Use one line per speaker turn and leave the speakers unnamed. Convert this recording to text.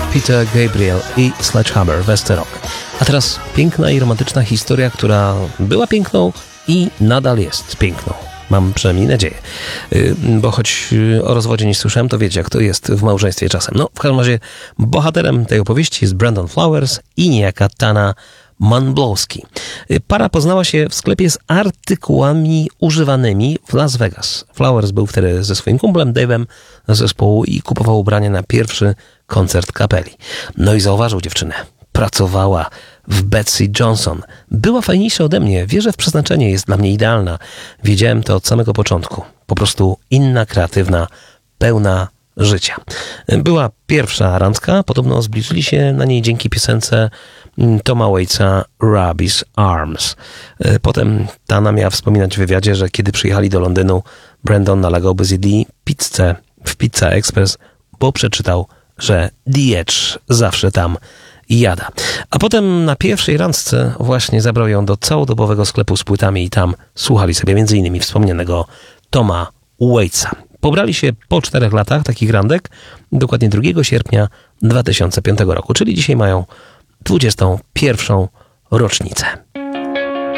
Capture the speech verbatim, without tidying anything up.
Peter Gabriel i Sledgehammer, West Rock. A teraz piękna i romantyczna historia, która była piękną i nadal jest piękną. Mam przynajmniej nadzieję. Bo choć o rozwodzie nie słyszałem, to wiecie, jak to jest w małżeństwie czasem. No, w każdym razie bohaterem tej opowieści jest Brandon Flowers i niejaka Tana Manblowski. Para poznała się w sklepie z artykułami używanymi w Las Vegas. Flowers był wtedy ze swoim kumplem Dave'em z zespołu i kupował ubrania na pierwszy koncert kapeli. No i zauważył dziewczynę. Pracowała w Betsy Johnson. Była fajniejsza ode mnie. Wierzę w przeznaczenie, jest dla mnie idealna. Wiedziałem to od samego początku. Po prostu inna, kreatywna, pełna życia. Była pierwsza randka. Podobno zbliżyli się na niej dzięki piosence Toma Waitsa Robbie's Arms. Potem Tana miała wspominać w wywiadzie, że kiedy przyjechali do Londynu, Brandon nalegał, by zjedli pizzę w Pizza Express, bo przeczytał, że The Edge zawsze tam jada. A potem na pierwszej randce właśnie zabrał ją do całodobowego sklepu z płytami i tam słuchali sobie między innymi wspomnianego Toma Waitsa. Pobrali się po czterech latach takich randek, dokładnie drugiego sierpnia dwa tysiące piątego roku, czyli dzisiaj mają dwudziestą pierwszą rocznicę.